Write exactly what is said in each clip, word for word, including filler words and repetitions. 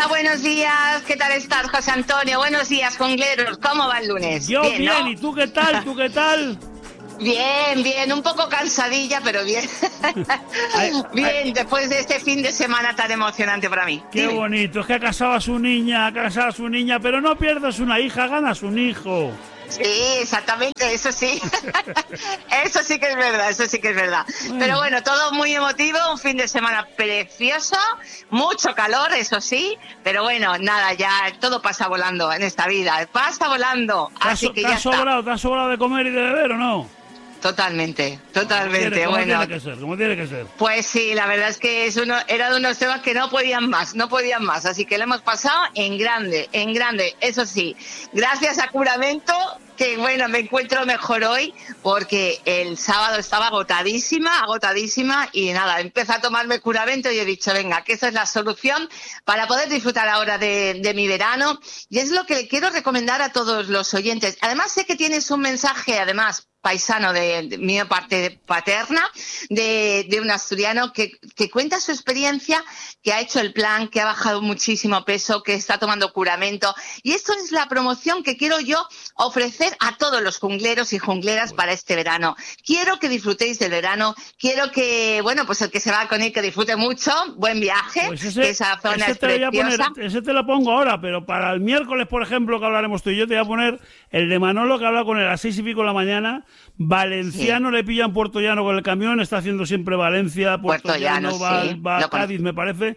buenos días. ¿Qué tal estás, José Antonio? Buenos días, jungleros. ¿Cómo va el lunes? Yo bien, bien. ¿no? ¿Y tú qué tal? ¿Tú qué tal? Bien, bien. Un poco cansadilla, pero bien. ay, bien, ay. Después de este fin de semana tan emocionante para mí. Qué Dime. bonito. Es que ha casado a su niña, ha casado a su niña, pero no pierdas una hija, ganas un hijo. Sí, exactamente, eso sí. Eso sí que es verdad, eso sí que es verdad. Bueno. Pero bueno, todo muy emotivo, un fin de semana precioso, mucho calor, eso sí, pero bueno, nada, ya todo pasa volando en esta vida, pasa volando. Así ¿Te, que te ya has sobrado, ¿Te has sobrado de comer y de beber o no? Totalmente, totalmente. Como tiene, como bueno, tiene que ser, como tiene que ser. Pues sí, la verdad es que es uno, era de unos temas que no podían más, no podían más, así que lo hemos pasado en grande, en grande, eso sí, gracias a Curamento, que bueno, me encuentro mejor hoy, porque el sábado estaba agotadísima, agotadísima, y nada, empecé a tomarme Curamento y he dicho, venga, que esa es la solución para poder disfrutar ahora de, de mi verano, y es lo que le quiero recomendar a todos los oyentes. Además sé que tienes un mensaje, además, paisano de, de mi parte paterna, de, de un asturiano que, que cuenta su experiencia, que ha hecho el plan, que ha bajado muchísimo peso, que está tomando Curamento. Y esto es la promoción que quiero yo ofrecer a todos los jungleros y jungleras para este verano. Quiero que disfrutéis del verano, quiero que, bueno, pues el que se va con él, que disfrute mucho, buen viaje, pues ese, que esa zona ese es te preciosa. Poner, ese te lo pongo ahora, pero para el miércoles, por ejemplo, que hablaremos tú y yo, te voy a poner el de Manolo, que habla con él a las seis y pico de la mañana. Valenciano sí. Le pilla en Puerto Llano con el camión, está haciendo siempre Valencia, Puerto, Puerto Llano, Llano, va, sí. va a Cádiz, me parece,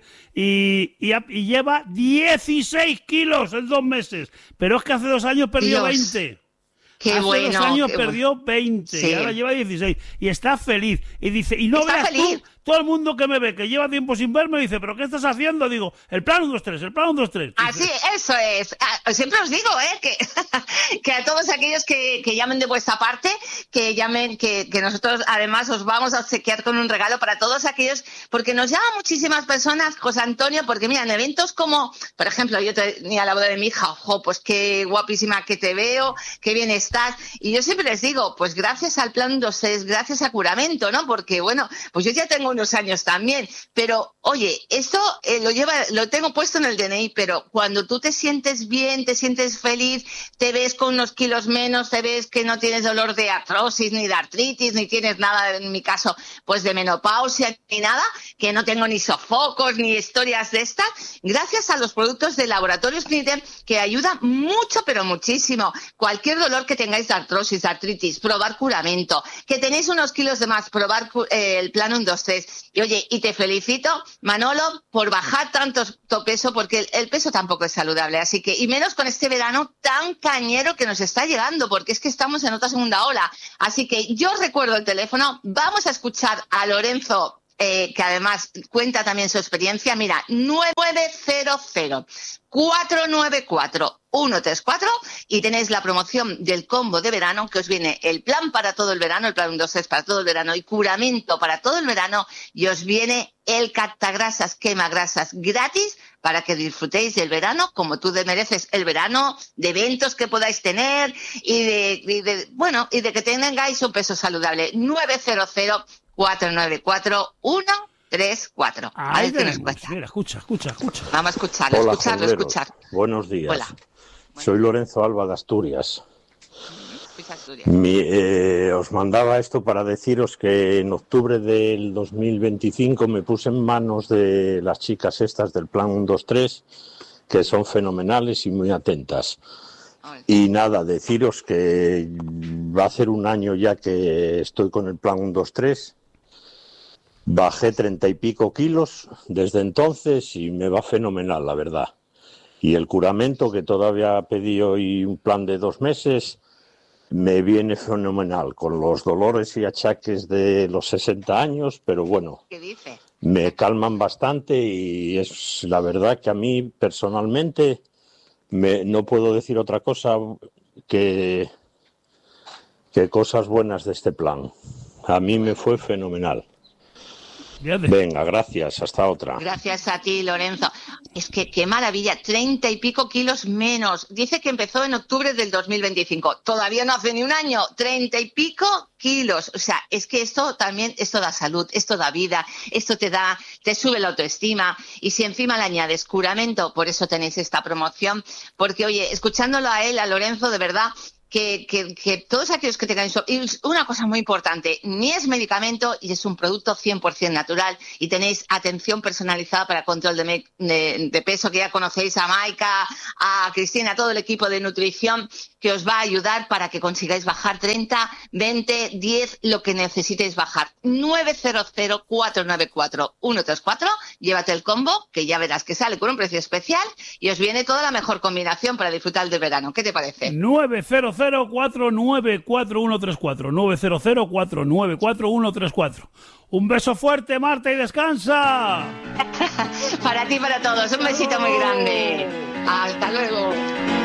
y, y, y lleva dieciséis kilos en dos meses, pero es que hace dos años perdió Dios. veinte. Qué Hace bueno, dos años qué perdió bueno. veinte sí. y ahora lleva dieciséis y está feliz. Y dice, y no está veas feliz. tú, todo el mundo que me ve, que lleva tiempo sin verme, dice, ¿pero qué estás haciendo? Digo, el plan uno dos tres, el plan uno dos tres. Así, eso es. Siempre os digo, ¿eh? Que, que a todos aquellos que, que llamen de vuestra parte, que llamen, que, que nosotros además os vamos a obsequiar con un regalo para todos aquellos, porque nos llaman muchísimas personas, José Antonio, porque mira, en eventos como, por ejemplo, yo tenía la boda de mi hija, ojo, pues qué guapísima que te veo, qué bien estás, y yo siempre les digo, pues gracias al plan dos tres, gracias a Curamento, ¿no? Porque bueno, pues yo ya tengo unos años también, pero oye, esto eh, lo lleva, lo tengo puesto en el D N I, pero cuando tú te sientes bien, te sientes feliz, te ves con unos kilos menos, te ves que no tienes dolor de artrosis, ni de artritis, ni tienes nada, en mi caso, pues de menopausia, ni nada, que no tengo ni sofocos, ni historias de estas, gracias a los productos de Laboratorios Clínicos, que ayudan mucho, pero muchísimo. Cualquier dolor que tengáis de artrosis, de artritis, probar Curamento, que tenéis unos kilos de más, probar eh, el plan uno dos tres. Y oye, y te felicito, Manolo, por bajar tanto peso, porque el, el peso tampoco es saludable, así que, y menos con este verano tan cañero que nos está llegando, porque es que estamos en otra segunda ola. Así que yo recuerdo el teléfono, vamos a escuchar a Lorenzo, eh, que además cuenta también su experiencia. Mira, nueve cero cero, cuatro nueve cuatro, uno tres cuatro y tenéis la promoción del combo de verano, que os viene el plan para todo el verano, el plan uno dos tres para todo el verano y Curamento para todo el verano, y os viene el captagrasas, quemagrasas gratis para que disfrutéis del verano como tú te mereces el verano, de eventos que podáis tener y de, y de bueno, y de que tengáis un peso saludable. Nueve cero cero, cuatro nueve cuatro, uno tres cuatro. Ahí tenemos. Mira, escucha, escucha, escucha. Vamos a escucharlo, Hola, escucharlo, jungleros. escuchar. Buenos días. Hola. Soy Lorenzo Alba de Asturias. Mi, eh, os mandaba esto para deciros que en octubre del dos mil veinticinco me puse en manos de las chicas estas del plan uno dos tres, que son fenomenales y muy atentas. Y nada, deciros que va a ser un año ya que estoy con el plan uno dos tres. Bajé treinta y pico kilos desde entonces y me va fenomenal, la verdad. Y el Curamento, que todavía pedí hoy un plan de dos meses, me viene fenomenal, con los dolores y achaques de los sesenta años, pero bueno, ¿qué dice? Me calman bastante y es la verdad que a mí personalmente me, no puedo decir otra cosa que, que cosas buenas de este plan. A mí me fue fenomenal. Venga, gracias, hasta otra. Gracias a ti, Lorenzo. Es que qué maravilla, treinta y pico kilos menos. Dice que empezó en octubre del dos mil veinticinco. Todavía no hace ni un año, treinta y pico kilos. O sea, es que esto también, esto da salud, esto da vida, esto te da, te sube la autoestima. Y si encima le añades curamento, por eso tenéis esta promoción. Porque, oye, escuchándolo a él, a Lorenzo, de verdad, Que, que, que todos aquellos que tengan eso, y una cosa muy importante, ni es medicamento y es un producto cien por ciento natural y tenéis atención personalizada para control de, me, de, de peso, que ya conocéis a Maika, a Cristina, a todo el equipo de nutrición que os va a ayudar para que consigáis bajar treinta, veinte, diez, lo que necesitéis bajar. nueve cero cero, cuatro nueve cuatro, uno tres cuatro, llévate el combo, que ya verás que sale con un precio especial y os viene toda la mejor combinación para disfrutar del verano. ¿Qué te parece? nueve cero cero, cuatro nueve cuatro, uno tres cuatro, nueve cero cero, cuatro nueve cuatro, uno tres cuatro. Un beso fuerte, Marta, y descansa. Para ti y para todos, un besito muy grande. Hasta luego.